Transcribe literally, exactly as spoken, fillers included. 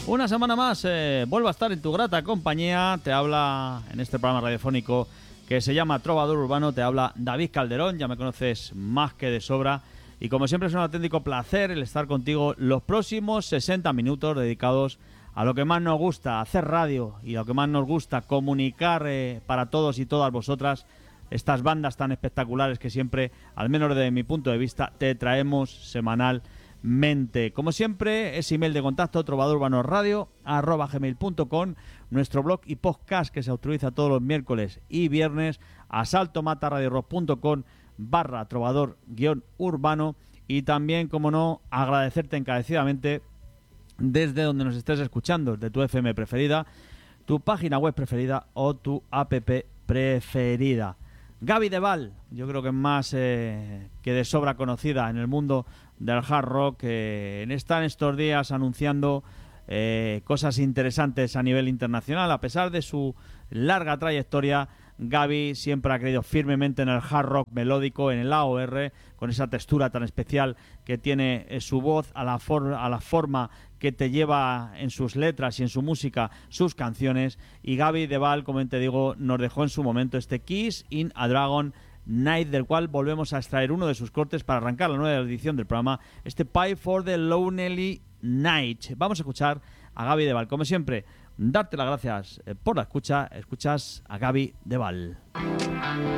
Una semana más, eh, vuelvo a estar en tu grata compañía. Te habla en este programa radiofónico que se llama Trovador Urbano, te habla David Calderón, ya me conoces más que de sobra. Y como siempre es un auténtico placer el estar contigo los próximos sesenta minutos dedicados a lo que más nos gusta, hacer radio, y lo que más nos gusta, comunicar eh, para todos y todas vosotras estas bandas tan espectaculares que siempre, al menos desde mi punto de vista, te traemos semanalmente. Como siempre, es email de contacto trovadorurbanosradio arroba gmail punto com, nuestro blog y podcast que se autoriza todos los miércoles y viernes, asaltomataradiorock punto com barra trovador guión urbano, y también, como no, agradecerte encarecidamente desde donde nos estés escuchando, desde tu F M preferida, tu página web preferida o tu app preferida. Gaby Deval, yo creo que es más eh, que de sobra conocida en el mundo del hard rock, eh, está en estos días anunciando eh, cosas interesantes a nivel internacional. A pesar de su larga trayectoria, Gaby siempre ha creído firmemente en el hard rock melódico, en el A O R, con esa textura tan especial que tiene eh, su voz, a la, for- a la forma que te lleva en sus letras y en su música sus canciones. Y Gaby Deval, como te digo, nos dejó en su momento este Kiss in a Dragon Night, del cual volvemos a extraer uno de sus cortes para arrancar la nueva edición del programa, este Pie for the Lonely Night. Vamos a escuchar a Gaby Deval. Como siempre, darte las gracias por la escucha. Escuchas a Gaby Deval.